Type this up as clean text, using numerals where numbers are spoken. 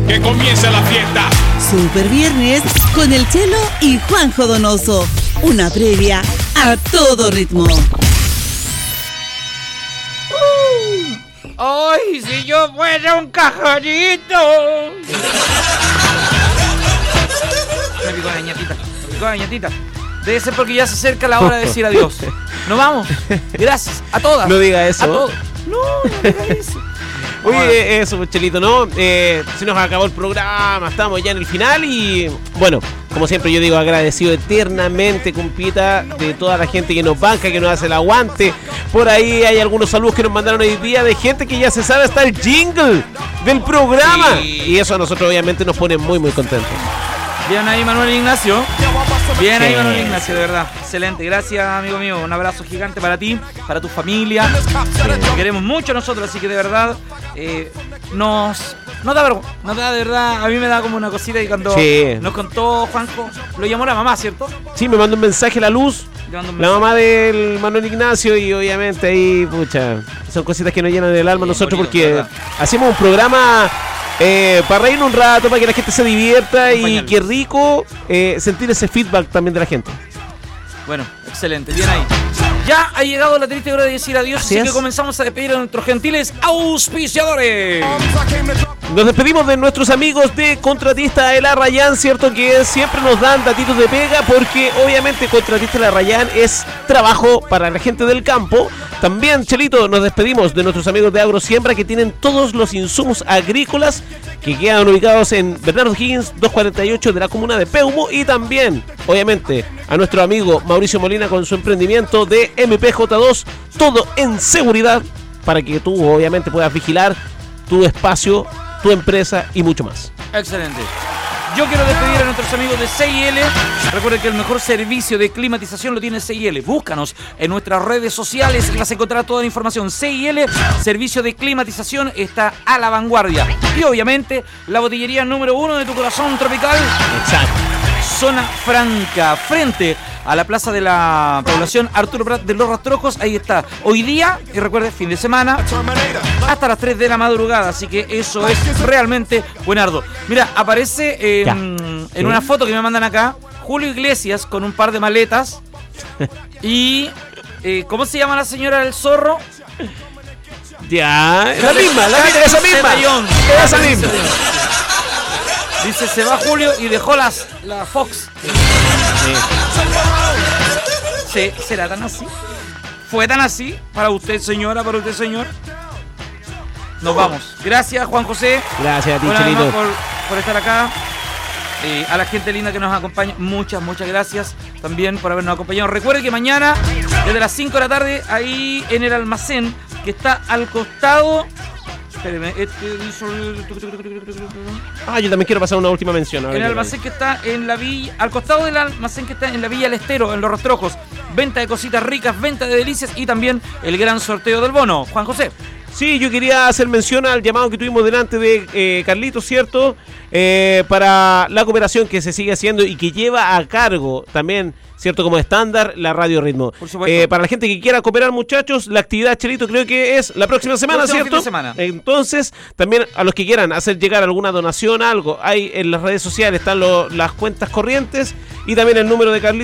que comience la fiesta. Super Viernes con el Chelo y Juanjo Donoso. Una previa a todo ritmo. ¡Ay, si yo fuera un cajarito! Me picó la ñatita. Debe ser porque ya se acerca la hora de decir adiós. Nos vamos. Gracias a todas. No diga eso. A todos. No diga eso. Oye, eso, Chelito, ¿no? Se nos acabó el programa, estamos ya en el final y, bueno, como siempre yo digo, agradecido eternamente, compita, de toda la gente que nos banca, que nos hace el aguante. Por ahí hay algunos saludos que nos mandaron hoy día de gente que ya se sabe hasta el jingle del programa. Sí. Y eso a nosotros obviamente nos pone muy, muy contentos. Bien ahí, Manuel Ignacio. Bien ahí, Manuel Ignacio, de verdad. Excelente. Gracias, amigo mío. Un abrazo gigante para ti, para tu familia. Te queremos mucho nosotros, así que de verdad nos da vergüenza. Nos da de verdad. A mí me da como una cosita y cuando nos contó Juanjo, lo llamó la mamá, ¿cierto? Sí, me mandó un mensaje La Luz, la mamá del Manuel Ignacio, y obviamente ahí, pucha, son cositas que nos llenan el alma nosotros bonito, porque ¿verdad? Hacemos un programa para reír un rato, para que la gente se divierta y qué rico sentir ese feedback también de la gente. Bueno, excelente, bien ahí. Ya ha llegado la triste hora de decir adiós, así que comenzamos a despedir a nuestros gentiles auspiciadores. Nos despedimos de nuestros amigos de Contratista El Arrayán, cierto que siempre nos dan datitos de pega, porque obviamente Contratista El Arrayán es trabajo para la gente del campo. También, Chelito, nos despedimos de nuestros amigos de Agrosiembra, que tienen todos los insumos agrícolas que quedan ubicados en Bernardo Higgins 248 de la comuna de Peumo, y también, obviamente, a nuestro amigo Mauricio Molina con su emprendimiento de MPJ2, todo en seguridad para que tú obviamente puedas vigilar tu espacio, tu empresa y mucho más. Excelente. Yo quiero despedir a nuestros amigos de CIL. Recuerden que el mejor servicio de climatización lo tiene CIL. Búscanos en nuestras redes sociales y vas a encontrar toda la información. CIL, servicio de climatización, está a la vanguardia. Y obviamente, la botillería número 1 de tu corazón tropical. Exacto. Zona Franca, frente a la plaza de la población Arturo Prat de los Rastrojos. Ahí está. Hoy día, y recuerde, fin de semana, hasta las 3 de la madrugada. Así que eso es realmente buenardo. Mira, aparece en una foto que me mandan acá Julio Iglesias con un par de maletas. Y ¿cómo se llama la señora del zorro? Ya, esa misma. Esa misma. Dice, se va Julio y dejó la Fox. Sí. ¿Será tan así? ¿Fue tan así? ¿Para usted, señora? ¿Para usted, señor? Nos vamos. Gracias, Juan José. Gracias a ti, Chelito. Por estar acá. A la gente linda que nos acompaña, muchas gracias también por habernos acompañado. Recuerde que mañana, desde las 5 de la tarde, ahí en el almacén, que está al costado... Espéreme, yo también quiero pasar una última mención. En el almacén que está en la villa, al costado del almacén que está en la Villa El Estero, en Los Rastrojos. Venta de cositas ricas, venta de delicias y también el gran sorteo del bono. Juan José. Sí, yo quería hacer mención al llamado que tuvimos delante de Carlitos, ¿cierto? Para la cooperación que se sigue haciendo y que lleva a cargo también, ¿cierto? Como estándar, la Radio Ritmo. Por supuesto. Para la gente que quiera cooperar, muchachos, la actividad, Chelito, creo que es la próxima semana, ¿cierto? Fin de semana. Entonces, también a los que quieran hacer llegar alguna donación, algo, hay en las redes sociales, están las cuentas corrientes y también el número de Carlitos.